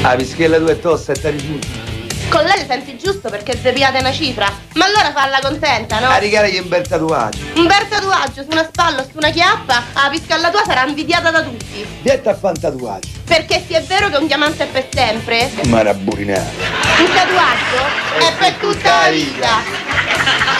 La pischella tua è tosta e ti rifiuti. Con lei le senti giusto perché deviate una cifra. Ma allora falla contenta, no? A rigaragli un bel tatuaggio. Un bel tatuaggio su una spalla o su una chiappa, la piscalla tua sarà invidiata da tutti. Vietta a fan tatuaggio. Perché se è vero che un diamante è per sempre, Ma era burinata. un tatuaggio è per tutta la vita.